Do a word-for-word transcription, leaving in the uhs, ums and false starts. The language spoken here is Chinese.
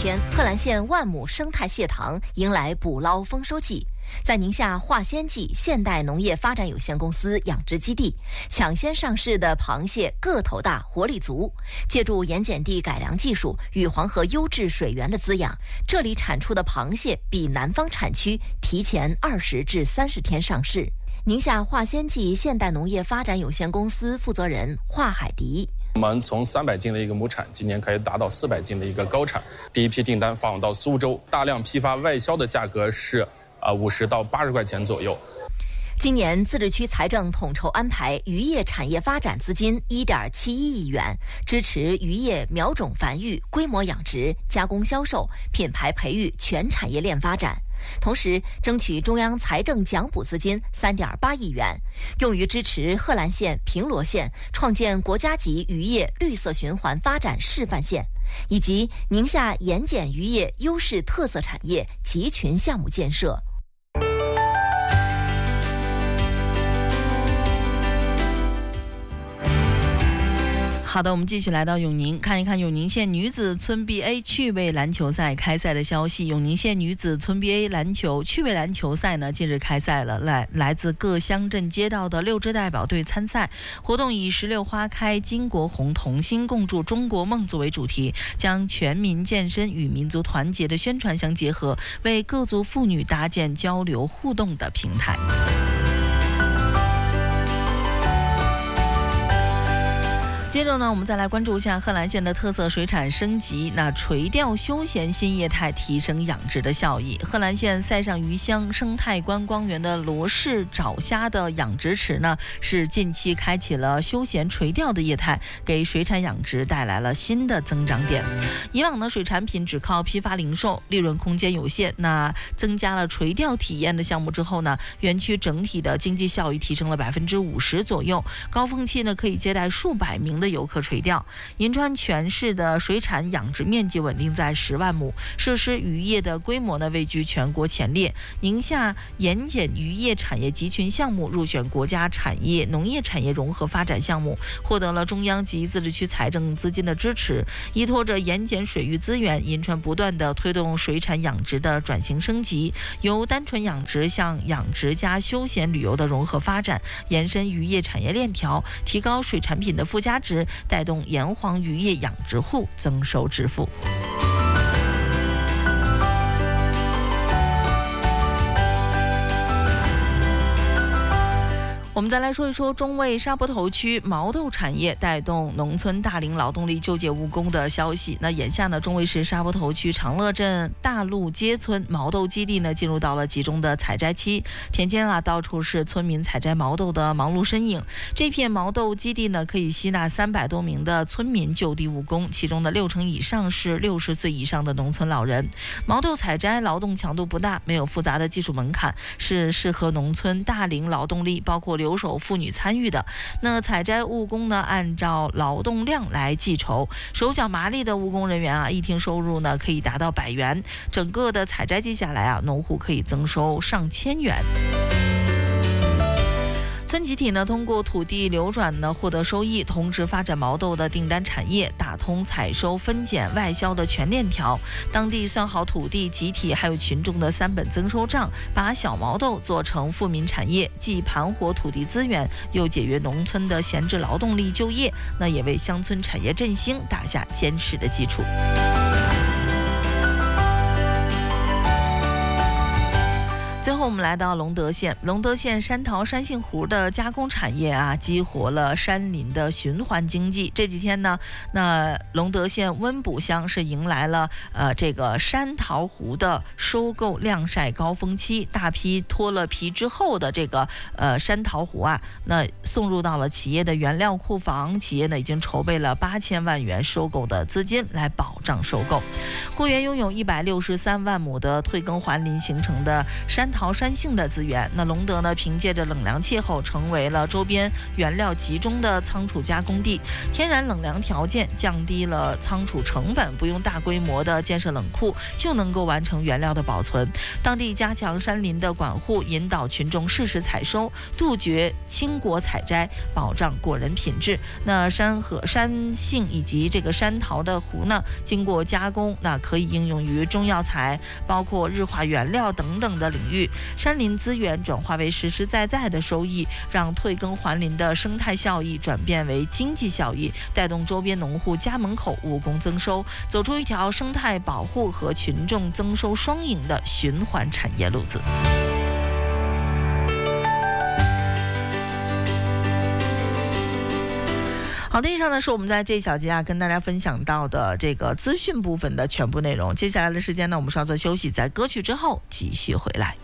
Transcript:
天，贺兰县万亩生态蟹塘迎来捕捞丰收季。在宁夏化纤记现代农业发展有限公司养殖基地，抢先上市的螃蟹个头大、活力足。借助盐碱地改良技术与黄河优质水源的滋养，这里产出的螃蟹比南方产区提前二十至三十天上市。宁夏化纤记现代农业发展有限公司负责人华海迪。 我们从三百斤的一个亩产，今年可以达到四百斤的一个高产。第一批订单发往到苏州，大量批发外销的价格是啊五十到八十块钱左右。 今年自治区财政统筹安排渔业产业发展资金一点七一亿元，支持渔业苗种繁育、规模养殖、加工销售、品牌培育全产业链发展。同时，争取中央财政奖补资金三点八亿元，用于支持贺兰县、平罗县创建国家级渔业绿色循环发展示范县，以及宁夏盐碱渔业优势特色产业集群项目建设。 好的，我们继续来到永宁，看一看永宁县女子村 B A 趣味篮球赛开赛的消息。永宁县女子村 B A 篮球趣味篮球赛呢，近日开赛了，来来自各乡镇街道的六支代表队参赛。活动以十六花开、金国红同心共筑中国梦作为主题，将全民健身与民族团结的宣传相结合，为各族妇女搭建交流互动的平台。接着呢，我们再来关注一下贺兰县的特色水产升级，那垂钓休闲新业态提升养殖的效益。贺兰县塞上鱼乡生态观光园的罗氏爪虾的养殖池呢，是近期开启了休闲垂钓的业态，给水产养殖带来了新的增长点。以往呢，水产品只靠批发零售，利润空间有限，那增加了垂钓体验的项目之后呢，园区整体的经济效益提升了百分之五十左右，高峰期呢可以接待数百名的游客垂钓。银川全市的水产养殖面积稳定在十万亩，设施渔业的规模呢位居全国前列。宁夏盐碱渔业产业集群项目入选国家产业农业产业融合发展项目，获得了中央及自治区财政资金的支持。依托着盐碱水域资源，银川不断地推动水产养殖的转型升级，由单纯养殖向养殖加休闲旅游的融合发展，延伸渔业产业链条，提高水产品的附加值，带动盐黄渔业养殖户增收致富。我们再来说一说中卫沙坡头区毛豆产业带动农村大龄劳动力就业务工的消息。那眼下呢，中卫市沙坡头区长乐镇大路街村毛豆基地呢进入到了集中的采摘期，田间啊到处是村民采摘毛豆的忙碌身影。这片毛豆基地呢可以吸纳三百多名的村民就地务工，其中的六成以上是六十岁以上的农村老人。毛豆采摘劳动强度不大，没有复杂的技术门槛，是适合农村大龄劳动力包括留守妇女参与的。那采摘务工呢，按照劳动量来计酬，手脚麻利的务工人员啊，一天收入呢可以达到百元。整个的采摘季下来啊，农户可以增收上千元。村集体呢，通过土地流转呢获得收益，同时发展毛豆的订单产业，打通采收、分拣、外销的全链条。当地算好土地、集体还有群众的三本增收账，把小毛豆做成富民产业，既盘活土地资源，又节约农村的闲置劳动力就业，那也为乡村产业振兴打下坚实的基础。最后我们来到隆德县，隆德县山桃山杏核的加工产业啊，激活了山林的循环经济。这几天呢，那隆德县温补乡是迎来了呃这个山桃核的收购晾晒高峰期，大批脱了皮之后的这个呃山桃核啊，那送入到了企业的原料库房，企业呢已经筹备了八千万元收购的资金来保障收购。雇员拥有一百六十三万亩的退耕还林形成的山桃、山杏的资源。那隆德呢，凭借着冷凉气候，成为了周边原料集中的仓储加工地。天然冷凉条件降低了仓储成本，不用大规模的建设冷库就能够完成原料的保存。当地加强山林的管护，引导群众适时采收，杜绝轻果采摘，保障果仁品质。那山和山杏以及这个山桃的核呢，经过加工，那可以应用于中药材，包括日化原料等等的领域。山林资源转化为实实在在的收益，让退耕还林的生态效益转变为经济效益，带动周边农户家门口务工增收，走出一条生态保护和群众增收双赢的循环产业路子。好的，以上呢是我们在这一小节啊跟大家分享到的这个资讯部分的全部内容。接下来的时间呢，我们稍作休息，在歌曲之后继续回来。